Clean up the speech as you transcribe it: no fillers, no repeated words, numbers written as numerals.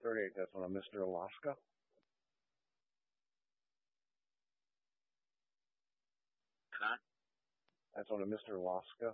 38, that's on a Mr. Alaska. Huh? That's on a Mr. Alaska.